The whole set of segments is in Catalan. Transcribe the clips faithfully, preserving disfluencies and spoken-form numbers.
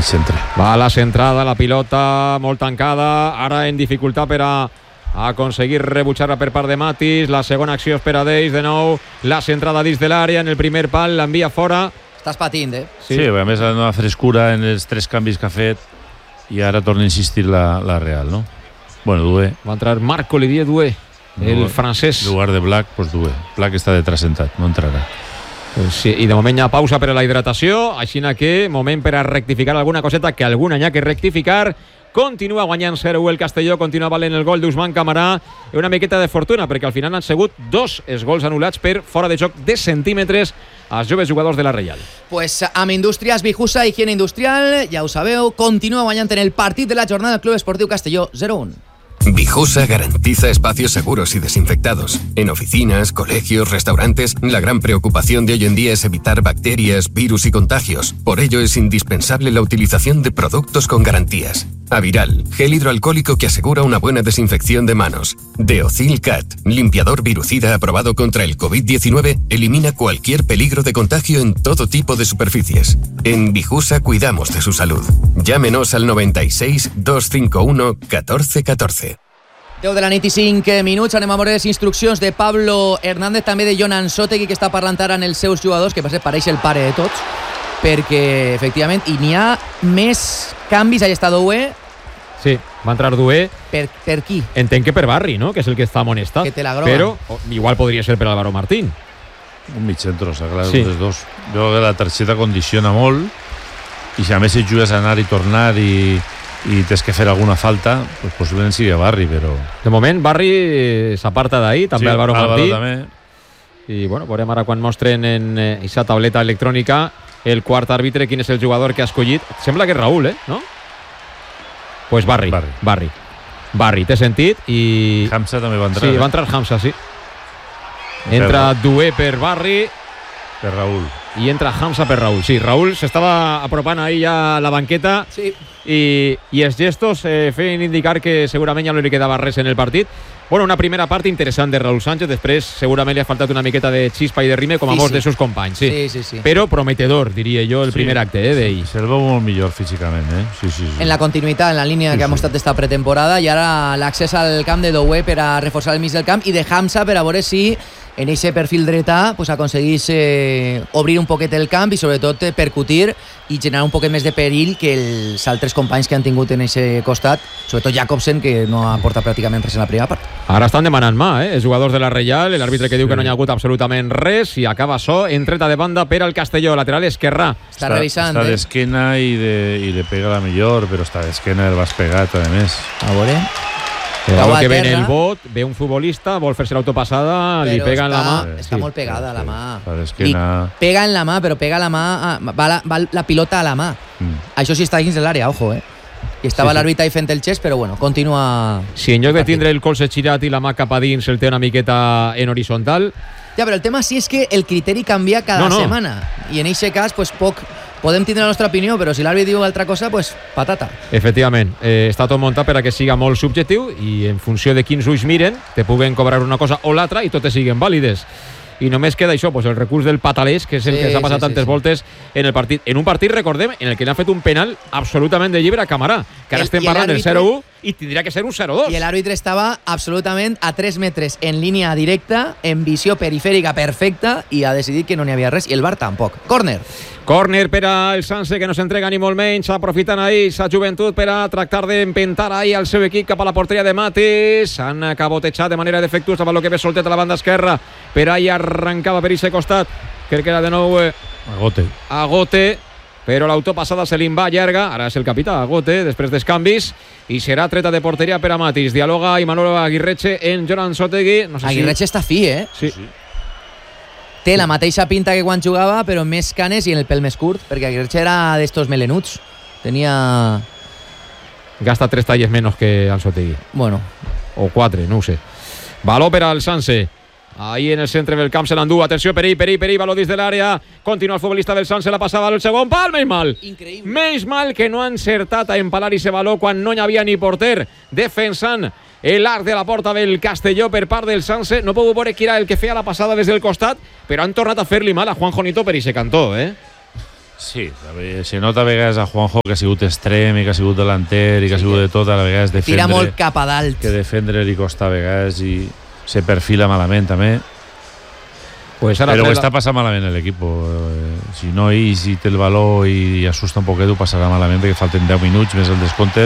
mig centre. Va a la centrada, la pilota molt tancada, ara en dificultat per a aconseguir rebutjar-la per part de Matis. La segona acció és per a d'ells, de nou la centrada dins de l'àrea, en el primer pal l'envia fora. Estàs patint, eh? Sí, sí, a més la nova frescura en els tres canvis que ha fet, i ara torna a insistir la, la Real, no? Bueno, Doué. Va entrar Marc-Olivier Doué, el francès. En lugar de Black, pues Doué. Black està de trascentat, no entrarà. Sí, i de moment hi ha pausa per a la hidratació, així que moment per a rectificar alguna coseta, que alguna hi ha que rectificar. Continua guanyant zero u el Castelló, continua valent el gol d'Ousmane Camarà, una miqueta de fortuna perquè al final han sigut dos els gols anul·lats per fora de joc de centímetres als joves jugadors de la Reial. Pues amb Indústries Bijusa, higiene industrial, ja ho sabeu, continua guanyant en el partit de la jornada del Club Esportiu Castelló zero a uno. Bijusa garantiza espacios seguros y desinfectados. En oficinas, colegios, restaurantes, la gran preocupación de hoy en día es evitar bacterias, virus y contagios. Por ello es indispensable la utilización de productos con garantías. Aviral, gel hidroalcohólico que asegura una buena desinfección de manos. Deocil Cat, limpiador virucida aprobado contra el covid diecinueve, elimina cualquier peligro de contagio en todo tipo de superficies. En Bijusa cuidamos de su salud. Llámenos al noventa y seis, dos cinco uno, catorce catorce. deu de la nit i cinc minuts, anem a veure les instruccions de Pablo Hernández, també de Jon Ansotegui, que està parlant ara en els seus jugadors, que per ser pareix el pare de tots, perquè efectivament i n'hi ha més canvis. Ahí està Doué. Sí, va entrar Doué. Per, per qui? Entenc que per Barri, no? Que és el que està amonestat. Que te la groga. Però oh, igual podria ser per Álvaro Martín. Un mig centre, s'ha aclarat sí. els dos. Jo crec que la targeta condiciona molt, i si a més et jugues a anar i tornar i, i tens que fer alguna falta, pues possiblement sigui Barri, però... De moment, Barri s'aparta d'ahir, també sí, Álvaro Martí. També. I bueno, veurem ara quan mostren en aquesta eh, tauleta electrònica el quart àrbitre quin és el jugador que ha escollit. Sembla que és Raúl, eh? No? Pues Barri. Barri. Barri. Barri, té sentit. I... Hamza també va entrar. Sí, va entrar Hamza, sí. Entra Doué per Barri. Per Raúl. I entra Hamza per Raúl. Sí, Raúl s'estava apropant ahir ja a la banqueta. Sí. I, i els gestos eh, feien indicar que segurament ja no li quedava res en el partit. Bueno, una primera part interessant de Raúl Sánchez, després segurament li ha faltat una miqueta de xispa i de rime com a molts de seus companys, sí. Sí, sí, sí. Però prometedor, diria jo, el sí, primer acte eh, d'ell. Sí, se'l veu molt millor físicament, eh? Sí, sí, sí. En la continuïtat, en la línia sí, que ha mostrat esta pretemporada, i ara l'accés al camp de Doué per a reforçar el mig del camp i de Hamza per a veure si en aquest perfil dretà pues, aconseguís eh, obrir un poquet el camp i sobretot eh, percutir i generar un poquet més de perill que els altres companys que han tingut en aquest costat, sobretot Jacobsen, que no ha portat pràcticament res en la primera part. Ara estan demanant mà, eh? Els jugadors de la Reial, l'àrbitre que diu sí. que no hi ha hagut absolutament res i acaba so, entreta de banda per al Castelló, lateral esquerrà. Està, està revisant, està eh? d'esquena i, de, i le pega la millor, però està d'esquena el vas pegat, a més. A veure... Però que ve en el bot, ve un futbolista, vol fer-se l'autopassada, li pega està, en la mà. Està sí, molt pegada sí, la mà. Li pega en la mà, però pega la mà, va la, va la pilota a la mà. Mm. Això sí està dins de l'àrea, ojo, eh? I estava sí, l'àrbitre ahí fent el gest, però bueno, continua... Si en lloc de tindre el colze girat i la mà cap a dins el té una miqueta en horitzontal... Ja, però el tema sí és que el criteri canvia cada no, no. setmana. I en aquest cas, pues, poc... Podem tindre la nostra opinió, però si l'àrbitre diu altra cosa, pues patata. Efectivament, eh, està tot muntat per a que siga molt subjectiu i en funció de quins ulls miren te puguen cobrar una cosa o l'altra i totes siguen vàlides. I només queda això, pues, el recurs del patalès, que és el sí, que s'ha passat sí, tantes sí, voltes sí. en el partit. En un partit, recordem, en el que n'ha fet un penal absolutament de llibre a Camarà, que ara el, estem parlant del zero a u i tindria que ser un zero a dos. I l'àrbitre estava absolutament a tres metres en línia directa, en visió perifèrica perfecta, i ha decidit que no n'hi havia res, i el V A R tampoc. Córner. Córner per al Sanse, que no s'entrega ni molt menys, aprofitant ahir sa joventut per a tractar d'empentar ahir el seu equip cap a la porteria de Matis. Han cabotejat de manera defectuosa per lo que ve soltet a la banda esquerra, però ahir arrencava per aquest costat. Crec que era de nou eh, Agote. Agote, però l'autopassada se li va llarga. Ara és el capità Agote, després dels canvis, i serà treta de porteria per a Matis. Dialoga Imanol Aguirreche en Jon Ansotegui. No sé Aguirreche si... està fi, eh? Sí. sí. Té la mateixa pinta que quan jugava, però més canes i en el pèl més curt, perquè Aguirreche era d'estos melenuts. Tenia... Gasta tres talles menos que Ansotegui. Bueno. O quatre, no ho sé. Baló per al Sanse. Ahí en el centre del camp se l'endú. Atenció, Perí, Perí, Perí, baló dins de l'àrea. Continua el futbolista del Sanse, la passava al segon pal. Menys mal. Increïble. Menys mal que no ha encertat a empalar ese baló quan no hi havia ni porter defensant l'arc de la porta del Castelló per part del Sanse. No puc veure qui era el que feia la passada des del costat, però han tornat a fer-li mal a Juan Jonito per ese cantó, eh? Sí, se nota a vegades a Juanjo que ha sigut extrem i que ha sigut delanter i que ha sigut de tot, a vegades defendre. Tira molt cap a dalt. Que defendre li costa a vegades i se perfila malament també. Pues ara però ho està passant malament l'equip. Eh, si no ell si té el valor i assusta un poquet ho passarà malament perquè falten deu minuts més el descompte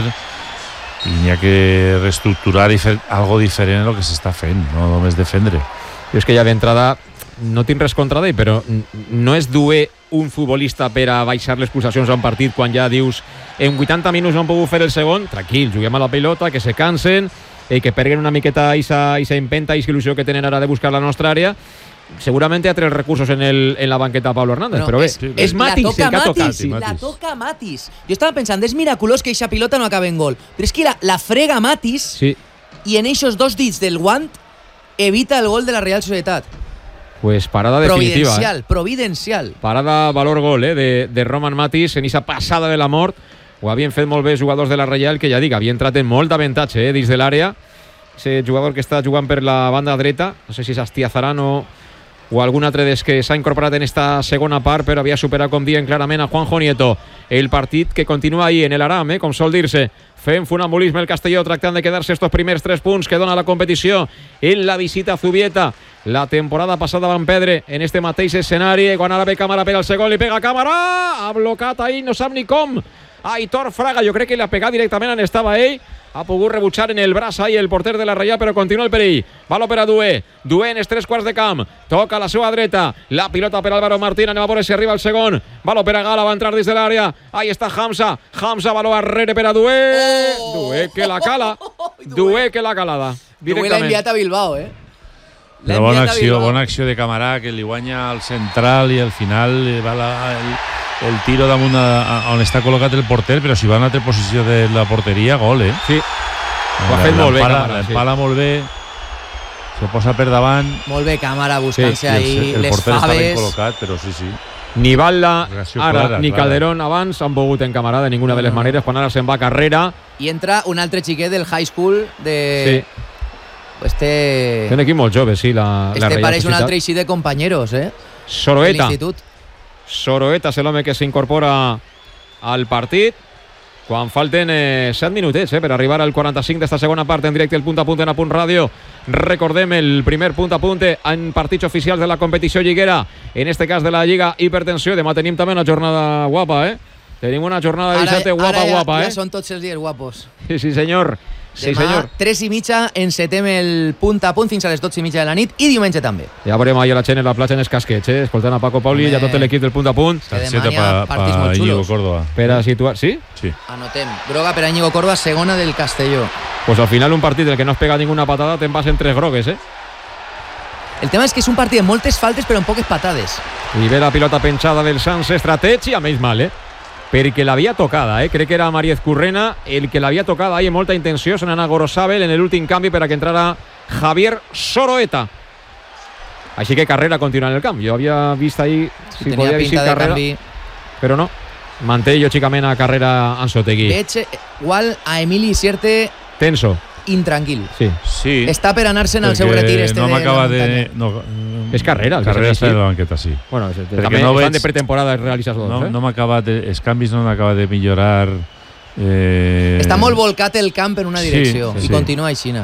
i n'hi ha que reestructurar i fer algo diferent del que s'està fent, no només defendre. Jo és que ja d'entrada no tinc res contra d'ell, però no és dur un futbolista per a baixar les pulsacions a un partit quan ja dius en vuitanta minuts no han pogut fer el segon, tranquil, juguem a la pilota, que se cansen i que perguen una miqueta aquesta empenta i il·lusió que tenen ara de buscar la nostra àrea. Segurament hi ha tres recursos en, el, en la banqueta Pablo Hernández, no, però bé, és, és, és Matis el que ha tocat. Sí, la toca Matis. Jo estava pensant, és miraculós que eixa pilota no acabe en gol, però és que la, la frega Matis sí. I en eixos dos dits del guant evita el gol de la Real Societat. Pues parada definitiva. Providencial, eh? providencial. Parada valor gol eh? de, de Roman Matis en esa passada de la mort. Ho havien fet molt bé jugadors de la Reial, que ja dic, havien entrat en molt d'avantatge eh? dins de l'àrea. Ese jugador que està jugant per la banda dreta, no sé si és Astiazarán o, o algun altre des que s'ha incorporat en esta segona part, però havia superat, com diuen clarament, a Juanjo Nieto. El partit que continua ahí en el Aram, eh? com sol dir-se, fent funambulisme el Castelló, tractant de quedar-se estos primers tres punts que dona la competició en la visita a Zubieta. La temporada passada van perdre en este mateix escenari, quan ara ve Cámara per al segon, li pega Cámara, ha blocat ahí, no sap ni com. Aitor Fraga, jo crec que li ha pegat directament on estava ell, ha pogut rebutjar en el braç ahí el porter de la Reial, però continua el perill. Valor per a Dué, Dué en els tres quarts de camp, toca a la seva dreta, la pilota per Álvaro Martín, anem a veure si arriba el segon. Valor per a Gala, va entrar dins de l'àrea, ahí està Hamza, Hamza, valor arrere per a Dué, oh! Dué que la cala, Dué que la calada. Dué l'ha enviat a Bilbao, eh? Però bona acció, bona acció de Camarà, que li guanya al central i al final va la, el, el tiro damunt a, a, on està col·locat el porter, però si va a una altra posició de la porteria, gol, eh? Sí, ho ha fet molt bé Camarà. L'empala sí. molt bé, se posa per davant. Molt bé Camarà, buscant-se sí, ahí el, el les porter faves. està ben col·locat, però sí, sí. Ni Balla, ara, clara, ni clara. Calderón abans han pogut encamarà de ninguna de les maneres, quan ara se'n va a carrera. I entra un altre xiquet del high school de... Sí. Este... Té un equip molt jove, sí, la, este la Reial pareix Societat. un altre així de companyeros, eh? Soroeta. Soroeta és l'home que s'incorpora al partit quan falten eh, set minutets eh, per arribar al quaranta-cinc d'esta segona part en directe el punt a punt en A Punt Ràdio. Recordem el primer punt a punt en partits oficials de la competició lliguera, en este cas de la Lliga Hipertensió. Demà tenim també una jornada guapa, eh? Tenim una jornada de dissabte guapa, ara ja, guapa, eh? Ja són tots els dies guapos. Sí, sí, senyor. Sí, demà, senyor. tres i mitja, encetem el punt a punt fins a les dotze i mitja de la nit i diumenge també. Ja veurem ahir a la gent en la platja en els casquets, eh? Escoltant a Paco Pauli i a tot l'equip del punt a punt. Targeta pa, pa Íñigo Córdoba. Per a situar... Sí? Sí. Anotem. Groga per a Íñigo Córdoba, segona del Castelló. Pues al final un partit del que no has pegat ninguna patada te'n vas en tres grogues, eh? El tema és que és un partit de moltes faltes però amb poques patades. I ve la pilota penjada del Sans, estratègia, més mal, eh? Perquè l'havia tocada, eh? Crec que era Mariez Currena el que l'havia tocada ahí amb molta intenció. Se n'anà Gorosabel en l'últim canvi per a que entrara Javier Soroeta. Així que Carrera continua en el camp. Jo havia vist ahí si Tenia podia pinta de Carrera, canvi. però no. Manté lògicament a Carrera Anzotegui. Veig igual a Emili Sierte tenso, intranquil. Sí. Sí. Està per anar-se'n al seu retir este no de m'acaba la de... No, és Carrera. Carrera està en la banqueta, sí. Bueno, és, Perquè també no estan veig, de pretemporada realitzats tots, no, eh? no m'acaba de... Els canvis no m'acaba de millorar... Eh... Està molt volcat el camp en una direcció sí, sí, i sí. continua aixina.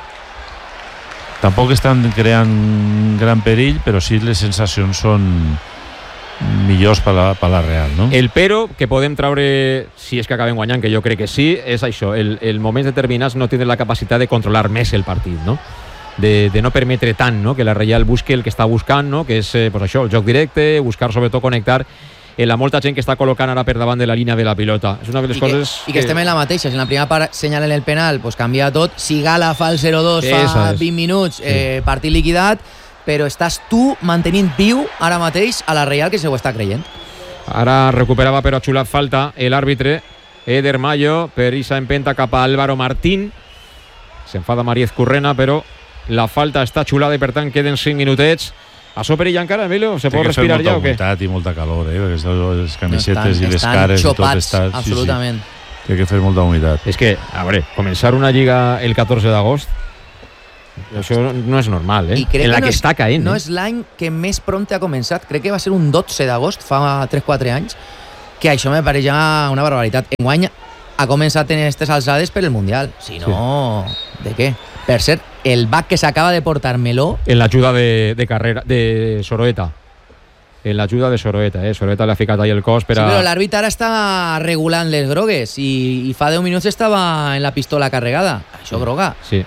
Tampoc estan creant gran perill, però sí les sensacions són millors per la, per la Real, no? El però que podem traure, si és que acabem guanyant, que jo crec que sí, és això, el, el moments determinats no tenen la capacitat de controlar més el partit, no? De, de no permetre tant, no? Que la Real busqui el que està buscant, no? Que és eh, pues això, el joc directe, buscar sobretot connectar en la molta gent que està col·locant ara per davant de la línia de la pilota. És una de les I coses... Que, I que estem en la mateixa. Si en la primera part senyalen el penal, pues canvia tot. Si Gala fa el zero dos fa vint minuts, eh, partit liquidat, però estàs tu mantenint viu ara mateix a la Real, que se ho està creient. Ara recuperava però ha xulat falta l'àrbitre Eder Mayo per esa empenta cap a Álvaro Martín. S'enfada Mariez Currena, però la falta està xulada i per tant queden cinc minutets. A so perill encara, Emilio? Se pot respirar ja o què? Té que fer molta humitat i molta calor, eh? Perquè les camisetes no estan, i les cares xopats, i tot està... absolutament. Sí, sí. Té que fer molta humitat. És que, a veure, començar una lliga el catorze d'agost, això no és normal, eh? En la que, que no està caent. No eh? és l'any que més prompte ha començat. Crec que va ser un dotze d'agost, fa tres quatre anys. Que això me pareix ja una barbaritat. Enguany ha començat en aquestes alçades per el Mundial. Si no, sí. ¿De què? Per cert, el back que s'acaba de portar Meló... En l'ajuda de, de carrera de Soroeta. En l'ajuda de Soroeta, eh? Soroeta l'ha ficat ahí el cos per a... Sí, però l'àrbitre ara està regulant les grogues i, i fa deu minuts estava en la pistola carregada. Això groga. Sí.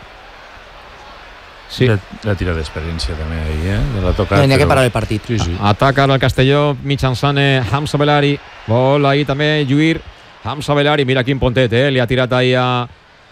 Sí. La, la tira d'experiència també ahí, eh? De la tocar, Tenia però... que parar el partit. Sí, sí. Ataca el Castelló mitjançant eh, Hamza Belari. Vol ahí també lluir Hamza Belari. Mira quin pontet, eh? Li ha tirat ahí a,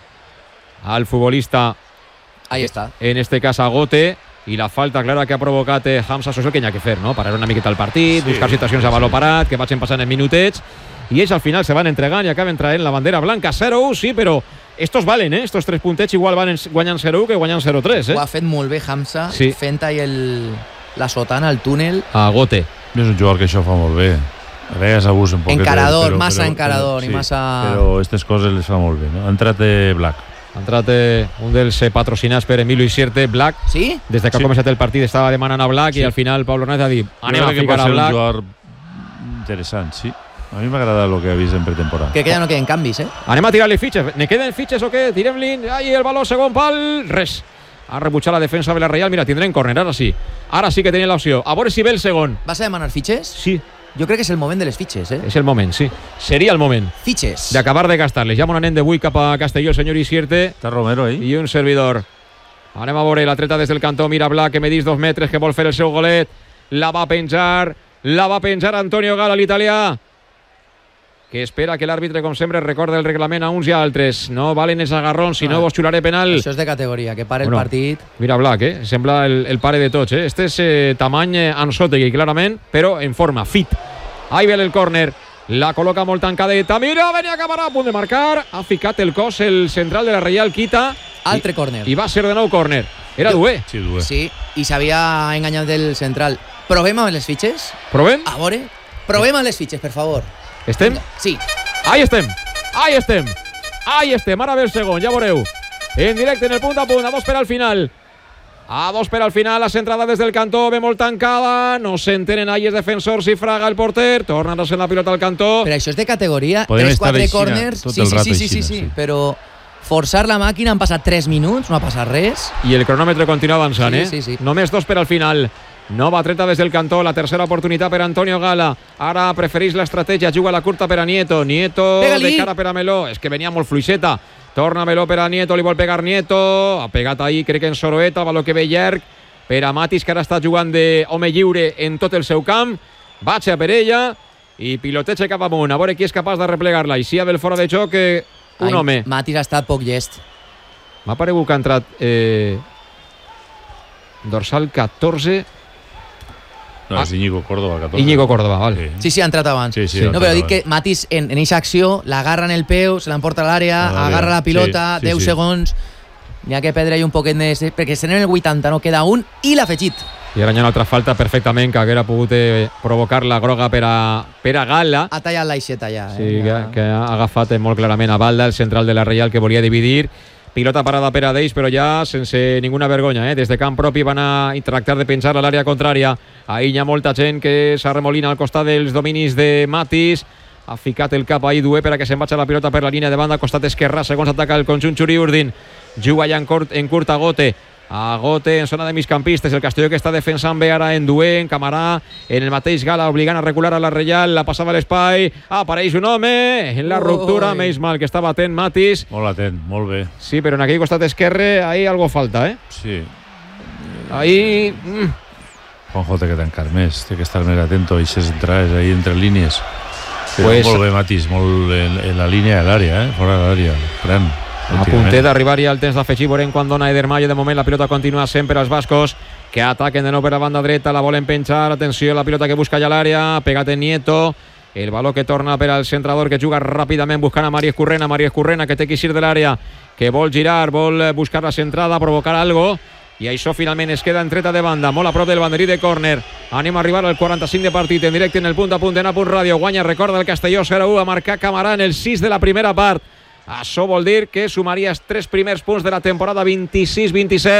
al futbolista. Ahí està. En este cas a Gote. I la falta clara que ha provocat eh, Hamza, això és el que hi ha que fer, no? Parar una miqueta el partit, sí, buscar situacions a baló parat, que vagin passant en minutets, i ells al final se van entregant i acaben traient la bandera blanca. zero u, sí, però estos valen, eh? Estos tres puntets igual van guanyant zero u que guanyant zero tres, eh? Ho ha fet molt bé Hamza, sí. Fent ahí el, la sotana, el túnel. A Gote. És un jugador que això fa molt bé. A vegades abusa un poquet. Encarador, però, massa però, encarador sí, i massa... Però aquestes coses les fa molt bé, no? Ha entrat de Black. Ha entrat eh, un dels eh, patrocinats per Emilio Isierte, Black. Sí? Des de que sí. ha començat el partit estava demanant a Black sí. I al final Pablo Hernández ha dit anem a ficar a Black. Un jugador interessant, sí. A mi m'agrada el que he vist en pretemporada. Crec que ja no queden canvis, eh? Anem a tirar-li fitxes. Ne queden fitxes o què? Tirem-li. Ai, el baló, segon pal. Res. Ha rebutjat la defensa de la Real. Mira, tindrem córner, ara sí. Ara sí que tenen l'opció. A veure si ve el segon. Vas a demanar fitxes? Sí. Jo crec que és el moment de les fitxes, eh? És el moment, sí. Seria el moment. Fitxes. D'acabar de gastar-les. Ja m'ho anem d'avui cap a Castelló, el senyor Isierte. Està Romero ahí. I un servidor. Anem a veure la treta des del cantó. Mira Black, que medís dos metres, que vol fer el seu golet. La va penjar. La va penjar Antonio Gala, l'italià, que espera que l'àrbitre, com sempre, recorde el reglament a uns i a altres. No valen els agarrons, si no vos xularé penal. Això és de categoria, que pare bueno, el partit. Mira Black, eh? Sembla el, el pare de tots, eh? Este és eh, tamany eh, Anzotegui, clarament, però en forma, fit. Ahí ve el córner. La col·loca molt tancadeta. Mira, venia Camarà a punt de marcar. Ha ficat el cos el central de la Reial, Quita. Altre córner. I va ser de nou córner. Era Dué. Sí, Dué. Sí, i s'havia enganyat del central. Provem amb les fitxes? Provem? A veure. Provem amb les fitxes, per favor. Estem? Sí. Ahí estem. Ahí estem. Ahí estem. Ara ve el segon, ja veureu. En directe, en el punt a punt. A dos per al final. A dos per al final. La centrada des del cantó. Ve molt tancada. No s'entenen ahí els defensors i Fraga el porter. Torna a ser la pilota al cantó. Però això és de categoria. Podem tres quatre aixina, corners. tot Sí, el sí, rato sí, sí, aixina, sí, sí, sí. Però forçar la màquina han passat tres minuts, no ha passat res. I el cronòmetre continua avançant, Sí, eh? sí, sí. Només dos per al final. Nova treta des del cantó, la tercera oportunitat per Antonio Gala. Ara prefereix l'estratègia, juga la curta per a Nieto. Nieto Pega-li. de cara per a Meló. És que venia molt fluixeta. Torna Meló per a Nieto, li vol pegar Nieto. Ha pegat ahí, crec que en Soroeta, baló que ve llarg per a Matis, que ara està jugant d'home lliure en tot el seu camp. Baixa per ella i piloteja cap amunt. A veure qui és capaç de replegar-la. I si del fora de joc eh, un Ai, home. Matis ha estat poc llest. M'ha paregut que ha entrat eh, dorsal catorze. No, és Íñigo Córdoba, catorze. Íñigo Córdoba, vale. Sí, sí, ha entrat abans. Sí, sí, no, entrat però dic abans. que Matis en aquesta acció l'agarra en el peu, se l'emporta a l'àrea, A l'àrea, agarra la pilota, sí, sí, deu sí. segons, n'hi ha que perdre un poquet més, perquè estem en el vuitanta, no queda un, i l'ha afegit. I ara hi ha una altra falta perfectament que haguera pogut eh, provocar la groga per a, per a Gala. Ha tallat l'aixeta ja. Sí, eh? que, que ha agafat eh, molt clarament a Balda, el central de la Reial, que volia dividir. Pilota parada per a d'ells, però ja sense ninguna vergonya. Eh? Des de camp propi van a tractar de penjar a l'àrea contrària. Ahí hi ha molta gent que s'arremolina al costat dels dominis de Matis. Ha ficat el cap ahí Dué per a que se'n vagi la pilota per la línia de banda, costat esquerra, segons ataca el conjunt Xuri-Urdin. Juga ja en, cort, en curt a Gote. A Gote en zona de migcampistes, el Castelló que està defensant bé ara en Dué, en Camarà, en el mateix Gala, obligant a recular a la Reial, la passava a l'espai, apareix un home en la ruptura, Ui. menys mal que estava atent Matis. Molt atent, molt bé. Sí, però en aquell costat esquerre ahí algo falta, eh? Sí. Ahí... Mm. Juanjo té que tancar més, té que estar més atento a aquestes entrades ahí entre línies. Però Pues- molt bé, Matis, molt en, en la línia de l'àrea, eh? Fora de l'àrea. Gran. A puntet d'arribar ja el temps d'afegir, veurem quan dona Eder Mayo. De moment la pilota continua sempre als bascos, que ataquen de nou per la banda dreta, la volen penjar. Atenció, la pilota que busca ja l'àrea, pegat en Nieto. El baló que torna per al centrador, que juga ràpidament buscant a Mari Escurrena. Mari Escurrena, que té que eixir de l'àrea, que vol girar, vol buscar la centrada, provocar algo. I això finalment es queda en treta de banda, molt a prop del banderí de córner. Anem a arribar al quaranta-cinc de partit en directe en el punt a punt de Napur Ràdio. Guanya, recorda, el Castelló zero u, a marcar Camarà en el sis de la primera part. Això vol dir que sumaria els tres primers punts de la temporada vint-i-sis vint-i-set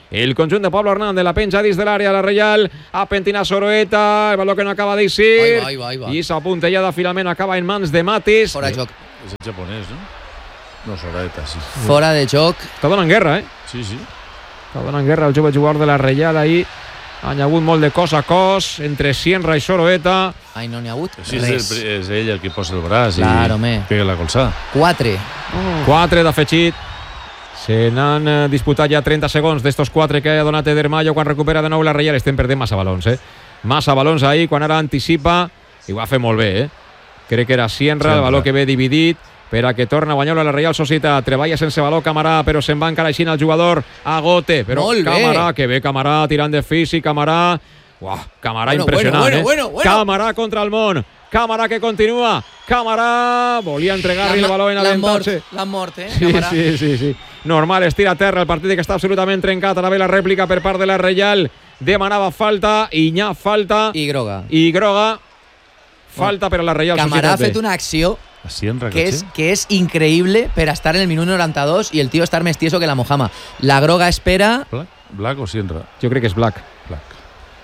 el conjunt de Pablo Hernández, la penja dins de l'àrea, la Reial, a pentina Soroeta, el baló que no acaba d'eixir, i s'apuntellada finalment acaba en mans de Matis. Fora de joc. És el japonès, no? No, Soroeta, sí. Fora de joc. Està donant guerra, eh? Sí, sí. Està donant guerra el jove jugador de la Reial ahir. Han hagut molt de cos a cos entre Sienra i Soroeta. Ai, no n'hi ha hagut sí, res. És, el, és ell el que posa el braç claro, i pega la colzada. Quatre. Oh. Quatre d'afegit. Se n'han eh, disputat ja trenta segons d'estos quatre que ha donat Eder Mayo quan recupera de nou la Reial. Estem perdent massa balons, eh? Massa balons ahir, quan ara anticipa, i ho ha fet molt bé, eh? Crec que era Sienra, el baló que ve dividit, per a que torna a guanyar la Reial Societat. Treballa sense baló Camarà, però se'n va encara així el jugador Agote. Però molt Camarà, bé. que ve Camarà tirant de físic, Camarà. Uah, Camarà bueno, impressionant, bueno, eh? Bueno, bueno. Camarà contra el món. Camarà que continua. Camarà volia entregar-li el baló en avantatge. L'han mort, eh? Sí, sí, sí, sí. Normal, estira a terra el partit que està absolutament trencat. Ara ve la rèplica per part de la Reial. Demanava falta, i n'hi ha falta. I groga. I groga. Falta per a la Reial Societat. Camarà ha fet una acció que és, que és increïble per estar en el minut noranta-dos i el tio estar més tieso que la Mojama. La groga espera... Black, Black o Sienra? Jo crec que és Black. Black.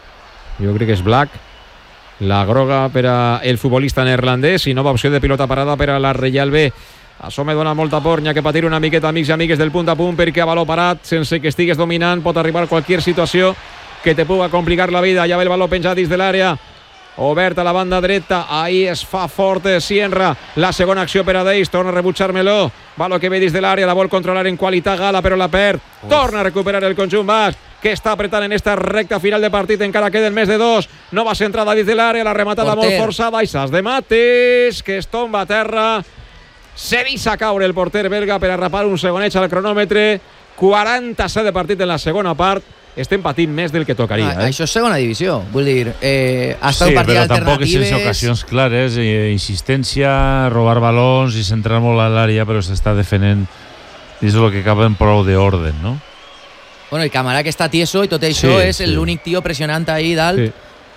Jo crec que és Black. La groga per a el futbolista neerlandès i nova opció de pilota parada per a la Reial B. Això me dona molta por, n'hi ha que patir una miqueta, amics i amigues del punt a punt, perquè a baló parat, sense que estigues dominant, pot arribar qualsevol situació que te puga complicar la vida. Ja ve el baló penjat dins de l'àrea, obert a la banda dreta, ahí es fa fort Sienra, la segona acció per a Deis, torna a rebutjar-me-lo, baló que ve dins de l'àrea, la vol controlar en qualitat Gala, però la perd, Uf. torna a recuperar el conjunt basc, que està apretant en esta recta final de partit, encara queden més de dos, nova centrada dins de l'àrea, la rematada porter. Molt forçada, i Sas de Matis, que es tomba a terra, se deixa caure el porter belga per a rapar un segoneig al cronòmetre, quaranta-set de partit en la segona part, estem patint més del que tocaria. Ah, eh? Això és segona divisió, vull dir, eh, ha estat sí, un partit però alternatives... tampoc és sense ocasions clares, eh, insistència, robar balons i centrar molt a l'àrea, però s'està defendent dins del que acaba en prou d'orden, no? Bueno, el Camarà que està tieso i tot això sí, és sí. l'únic tio pressionant ahí dalt. Sí.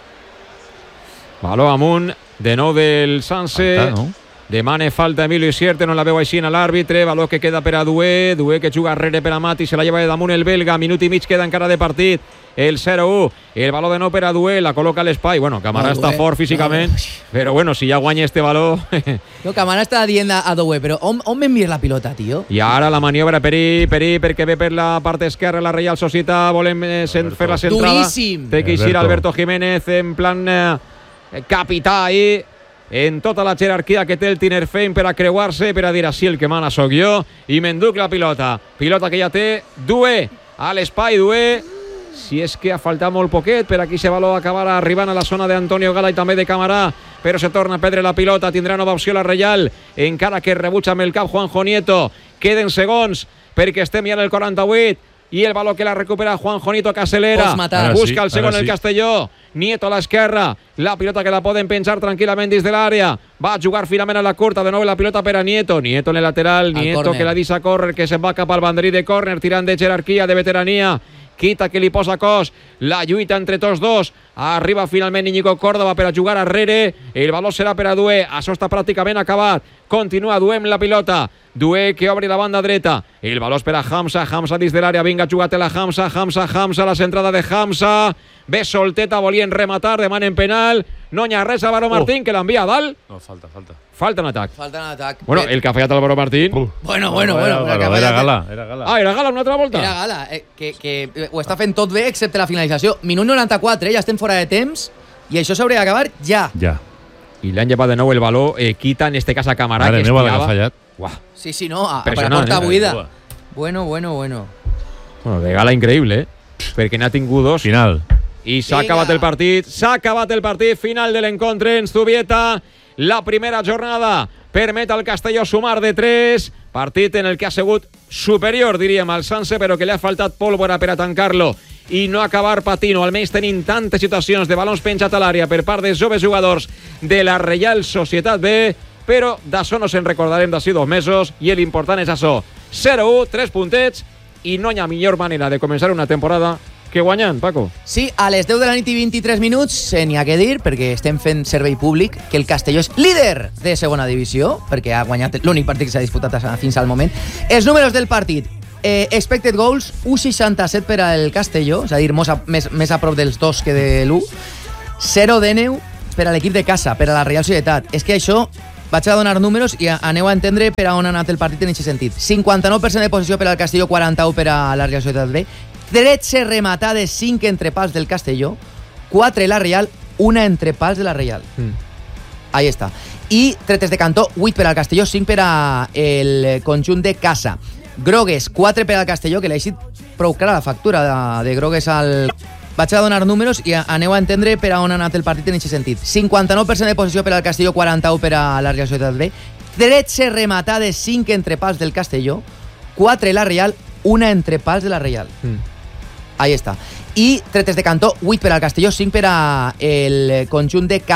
Baló amunt, de nou del Sanse. Falta, no? Demana falta Emilio Isierte, no la veu així en l'àrbitre, baló que queda per a Dué, Dué que juga arrere per a Mati, se la lleva de damunt el belga, minut i mig queda encara de partit, el zero u, el baló de nou per a Dué, la col·loca a l'espai, bueno, Camarà no, està Dué. fort físicament, no. però bueno, si ja guanya este baló... no, Camarà està dient a Dué, però on, on m'envies la pilota, tio? I ara la maniobra Perí, Perí, perquè ve per la part esquerra la Reial Societat, volem eh, fer la centrada. Duríssim! Té que eixir Alberto Jiménez en plan eh, capità ahí, en tota la jerarquia que té el Tinerfein per a creuar-se, per a dir així el que mana sóc jo, i m'enduc la pilota. Pilota que ja té Dué a l'espai, Dué, si és que ha faltat molt poquet per aquí se baló acabar arribant a la zona d'Antonio Gala i també de Camarà, però se torna a perdre la pilota, tindrà nova opció la Reial, encara que rebutja amb el cap Juanjo Nieto, queden segons perquè estem ja en el quaranta-vuit, i el baló que la recupera Juanjo Nieto, que acelera, busca el segon el sí. Castelló, Nieto a l'esquerra, la pilota que la poden penjar tranquil·lament dins de l'àrea, va a jugar finalment a la curta, de nou la pilota per a Nieto, Nieto en el lateral, Nieto que la deixa córrer, que se'n va cap al banderí de córner, tirant de jerarquia, de veterania, Quita que li posa cos, la lluita entre tots dos, arriba finalment Íñigo Córdoba per a jugar arrere, el baló serà per a Dué, això està pràcticament acabat, continua Dué amb la pilota, Dué que obre la banda dreta, el baló és per a Hamza, Hamza dins de l'àrea, vinga, jugat-la Hamza, Hamza, Hamza, la centrada de Hamza, ve solteta, volien rematar, demanen penal, no n'hi ha res a Álvaro Martín, que l'envia a dalt. No, falta, falta. Falta en atac. Falta en atac. Bueno, el que ha fallat Álvaro Martín. Uh. Bueno, bueno, bueno. bueno, bueno era Gala, era Gala. Ah, era Gala una altra volta? Era Gala, eh, que, que ho està fent tot bé excepte la finalització. Minut noranta-quatre, eh, ja estem fora de temps i això s'hauria d'acabar ja. Ja. I l'han llevat de nou el baló, eh, quita en este cas a Camarà, Mare que meva, estirava. l'ha fallat. Uah. Sí, sí, no, a, per la porta eh? buida. Bueno, bueno, bueno. Bueno, de Gala increïble, eh? Perquè n'ha tingut dos. Final. I s'ha acabat el partit, s'ha acabat el partit, final de l'encontre en Zubieta, la primera jornada permet al Castelló sumar de tres, partit en el que ha sigut superior, diríem, al Sanse, però que li ha faltat pólvora per a tancar-lo i no acabar patint, o almenys tenint tantes situacions de balons penjat a l'àrea per part dels joves jugadors de la Reial Societat B, però d'això no se'n recordarem d'ací dos mesos, i l'important és això, zero u, tres puntets, i no hi ha millor manera de començar una temporada que guanyant, Paco. Sí, a les deu de la nit i vint-i-tres minuts se n'hi ha que dir, perquè estem fent servei públic, que el Castelló és líder de segona divisió, perquè ha guanyat l'únic partit que s'ha disputat fins al moment. Els números del partit. eh, expected goals, u coma seixanta-set per al Castelló, és a dir, més a, més, més a prop dels dos que de l'u. zero de neu per a l'equip de casa, per a la Real Societat. És que això, vaig a donar números i aneu a entendre per a on ha anat el partit en aquest sentit. cinquanta-nou per cent de possessió per al Castelló, quaranta-u per a la Real Societat B. tretze rematades, cinc entrepals del Castelló, quatre la Real, una entrepals de la Real. Mm. Ahí està. I tretes de cantó, vuit per al Castelló, cinc per a el conjunt de casa. Grogues, quatre per al Castelló, que l'ha eixit prou clara la factura de, de Grogues al... Vaig a donar números i aneu a entendre per a on ha anat el partit en aquest sentit. cinquanta-nou per cent de possessió per al Castelló, quaranta-u per a la Real Societat B. tretze rematades, cinc entrepals del Castelló, quatre la Real, una entrepals de la Real. Mm. Ahí està. I tretes de cantó, vuit per al Castelló, cinc per a el conjunt de casa.